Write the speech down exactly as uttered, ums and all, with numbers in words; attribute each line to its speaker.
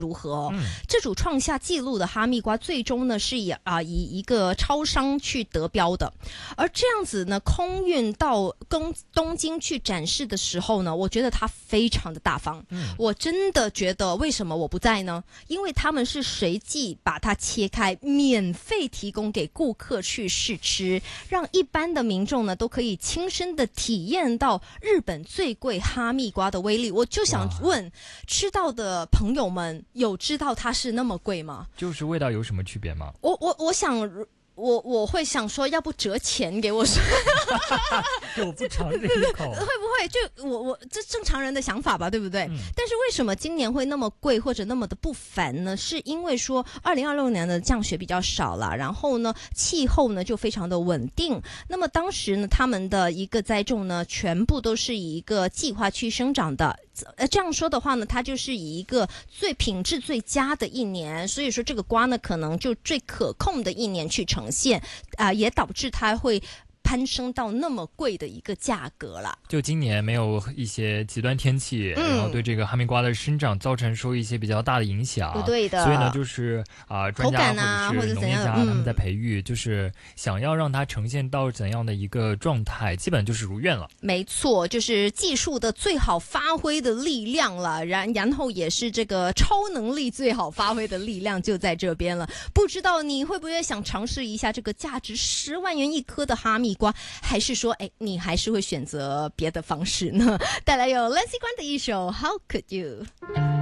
Speaker 1: 如何、哦
Speaker 2: 嗯、
Speaker 1: 这组创下纪录的哈密瓜最终呢是以啊以一个超商去得标的，而这样子呢空运到东东京去展示的时候呢，我觉得他非常的大方、嗯、我真的觉得为什么我不在呢？因为他们是随即把它切开，免费提供给顾客去试吃，让一般的民众呢都可以亲身的体验到日本最贵哈密瓜的威力。我就想问，吃到的朋友们有知道它是那么贵吗？
Speaker 2: 就是味道有什么区别吗？
Speaker 1: 我我我想我我会想说，要不折钱给我说，
Speaker 2: 就我不尝这一口，
Speaker 1: 会不会就我我这正常人的想法吧，对不对、嗯？但是为什么今年会那么贵或者那么的不凡呢？是因为说二零二六年的降雪比较少了，然后呢气候呢就非常的稳定。那么当时呢他们的一个栽种呢全部都是以一个计划区生长的。呃，这样说的话呢，它就是以一个最品质最佳的一年，所以说这个瓜呢，可能就最可控的一年去呈现，啊、呃，也导致它会攀升到那么贵的一个价格了。
Speaker 2: 就今年没有一些极端天气、嗯、然后对这个哈密瓜的生长造成说一些比较大的影响，
Speaker 1: 对的。
Speaker 2: 所以呢就是啊、呃，专家或者是农业家、
Speaker 1: 嗯、
Speaker 2: 他们在培育，就是想要让它呈现到怎样的一个状态，基本就是如愿了。
Speaker 1: 没错，就是技术的最好发挥的力量了，然然后也是这个超能力最好发挥的力量就在这边了。不知道你会不会想尝试一下这个价值十万元一颗的哈密瓜，还是说哎你还是会选择别的方式呢？带来有 Lancy 关的一首 How Could You。